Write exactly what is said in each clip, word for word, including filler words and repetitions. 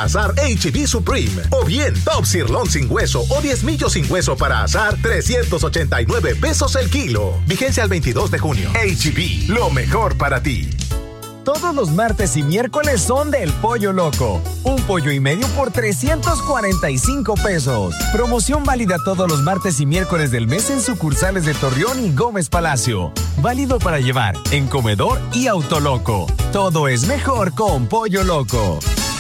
para asar H B Supreme. O bien, Top Sirloin sin hueso o diez millos sin hueso para asar, trescientos ochenta y nueve pesos el kilo. Vigencia al veintidós de junio. H B, lo mejor para ti. Todos los martes y miércoles son del Pollo Loco. Un pollo y medio por trescientos cuarenta y cinco pesos. Promoción válida todos los martes y miércoles del mes en sucursales de Torreón y Gómez Palacio. Válido para llevar en comedor y Autoloco. Todo es mejor con Pollo Loco.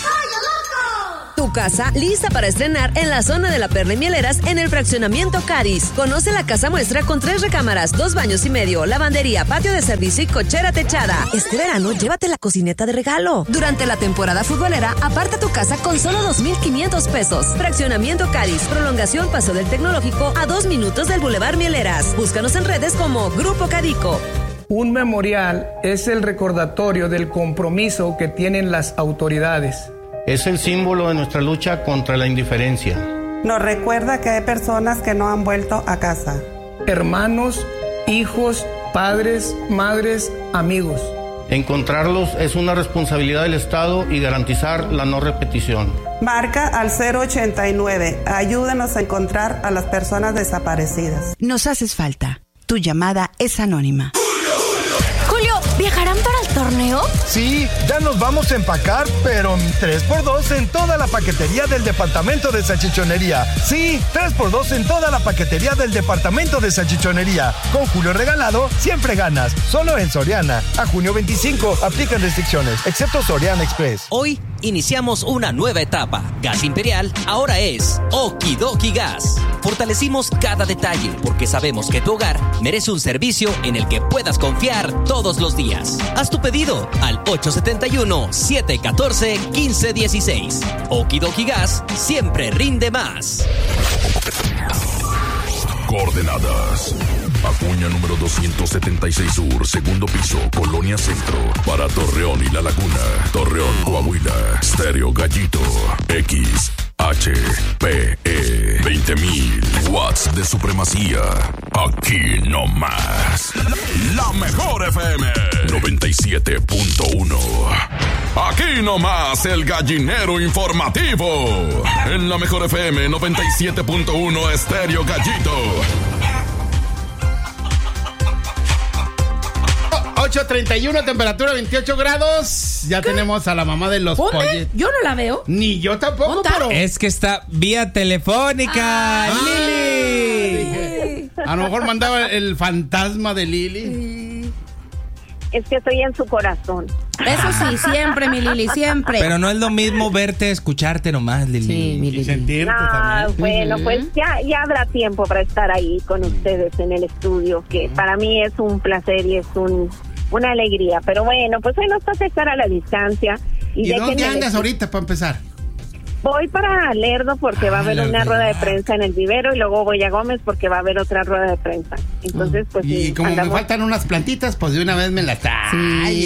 Tu casa lista para estrenar en la zona de la Perla y Mieleras en el fraccionamiento Caris. Conoce la casa muestra con tres recámaras, dos baños y medio, lavandería, patio de servicio y cochera techada. Este verano, llévate la cocineta de regalo. Durante la temporada futbolera, aparta tu casa con solo dos mil quinientos pesos. Fraccionamiento Caris, prolongación Paso del Tecnológico a dos minutos del Boulevard Mieleras. Búscanos en redes como Grupo Cadico. Un memorial es el recordatorio del compromiso que tienen las autoridades. Es el símbolo de nuestra lucha contra la indiferencia. Nos recuerda que hay personas que no han vuelto a casa. Hermanos, hijos, padres, madres, amigos. Encontrarlos es una responsabilidad del Estado y garantizar la no repetición. Marca al cero ochenta y nueve. Ayúdanos a encontrar a las personas desaparecidas. Nos haces falta. Tu llamada es anónima. Julio, ¿viajarán para el torneo? Sí, ya nos vamos a empacar, pero tres por dos en toda la paquetería del departamento de salchichonería. Sí, tres por dos en toda la paquetería del departamento de salchichonería. Con Julio regalado, siempre ganas. Solo en Soriana. A junio veinticinco, aplican restricciones, excepto Soriana Express. Hoy iniciamos una nueva etapa. Gas Imperial ahora es Okidoki Gas. Fortalecimos cada detalle porque sabemos que tu hogar merece un servicio en el que puedas confiar todos los días. Haz tu pedido al ocho siete uno, siete uno cuatro, uno cinco uno seis. Okidoki Gas siempre rinde más. Coordenadas: Acuña número doscientos setenta y seis Sur, segundo piso, Colonia Centro. Para Torreón y La Laguna, Torreón, Coahuila. Stereo Gallito, X H P E veinte mil watts de supremacía. Aquí no más. La mejor F M noventa y siete punto uno. Aquí no más el gallinero informativo. En la mejor F M noventa y siete punto uno, Stereo Gallito. ocho treinta y uno, temperatura veintiocho grados. Ya ¿Qué? Tenemos a la mamá de los pollos. Yo no la veo. Ni yo tampoco, pero... Es que está vía telefónica, ah, Lili. Dije, a lo mejor mandaba el fantasma de Lili. Es que estoy en su corazón. Eso sí, siempre, mi Lili, siempre. Pero no es lo mismo verte, escucharte nomás, Lili. Sí, mi Lili. Y sentirte no, también. Bueno, uh-huh. pues ya, ya habrá tiempo para estar ahí con ustedes en el estudio, que uh-huh. para mí es un placer y es un... una alegría, pero bueno, pues hoy nos toca estar a la distancia. ¿Y, ¿Y dónde andas les... ahorita para empezar? Voy para Lerdo porque ah, va a haber una rueda de prensa en el vivero y luego voy a Gómez porque va a haber otra rueda de prensa. Entonces, pues Y sí, como andamos... me faltan unas plantitas, pues de una vez me las... Sí.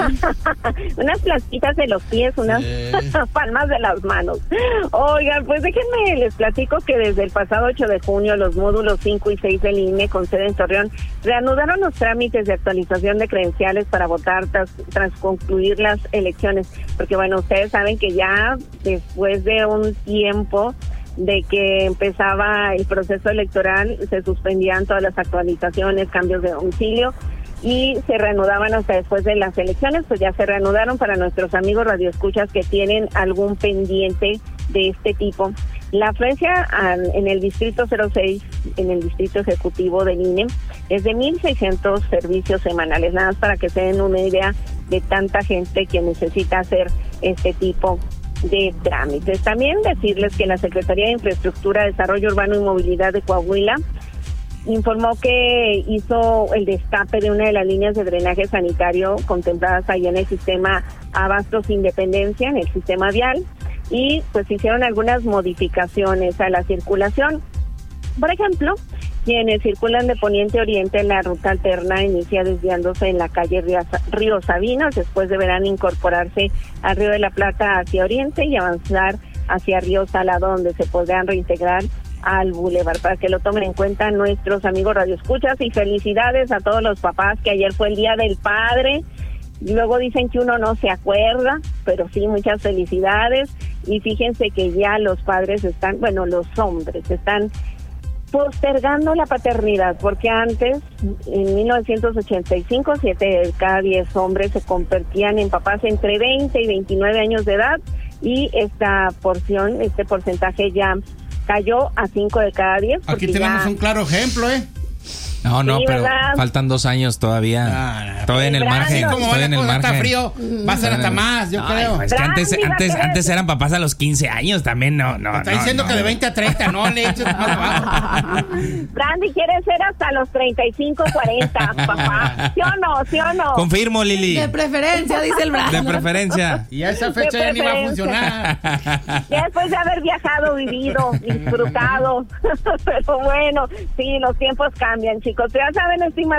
Unas plantitas de los pies, unas sí. palmas de las manos. Oigan, pues déjenme, les platico que desde el pasado ocho de junio los módulos cinco y seis del I N E con sede en Torreón reanudaron los trámites de actualización de credenciales para votar tras, tras concluir las elecciones. Porque bueno, ustedes saben que ya después de un tiempo de que empezaba el proceso electoral, se suspendían todas las actualizaciones, cambios de domicilio y se reanudaban hasta después de las elecciones, pues ya se reanudaron para nuestros amigos radioescuchas que tienen algún pendiente de este tipo. La frecuencia en el distrito cero seis, en el distrito ejecutivo del I N E, es de mil seiscientos servicios semanales, nada más para que se den una idea de tanta gente que necesita hacer este tipo de trámites. También decirles que la Secretaría de Infraestructura, Desarrollo Urbano y Movilidad de Coahuila informó que hizo el destape de una de las líneas de drenaje sanitario contempladas ahí en el sistema Abastos Independencia, en el sistema vial, y pues hicieron algunas modificaciones a la circulación. Por ejemplo, quienes circulan de poniente a oriente en la ruta alterna inicia desviándose en la calle Río Sabinas, después deberán incorporarse al Río de la Plata hacia oriente y avanzar hacia Río Salado, donde se podrán reintegrar al bulevar, para que lo tomen en cuenta nuestros amigos radioescuchas. Y felicidades a todos los papás, que ayer fue el Día del Padre, Luego dicen que uno no se acuerda, pero sí, muchas felicidades. Y fíjense que ya los padres están, bueno, los hombres están postergando la paternidad, porque antes, en mil novecientos ochenta y cinco, siete de cada diez hombres se convertían en papás entre veinte y veintinueve años de edad, y esta porción, este porcentaje ya cayó a cinco de cada diez. Aquí tenemos ya un claro ejemplo, ¿eh? No, no, sí, pero ¿verdad? faltan dos años todavía. Ah, todavía en el margen. Así como Todavía en el margen. está frío, va a ser hasta más, yo Ay, creo. pues, que antes, antes, antes eran papás a los quince años también, no, no. Está no, diciendo no. que de veinte a treinta, no le eches más abajo. Brandy quiere ser hasta los treinta y cinco, cuarenta, papá. ¿Sí o no? ¿Sí o no? Confirmo, Lili. De preferencia, dice el Brandon. De preferencia. Y a esa fecha ya ni va a funcionar. Ya después de haber viajado, vivido, disfrutado. Pero bueno, sí, los tiempos cambian, chicos. Ya saben, estima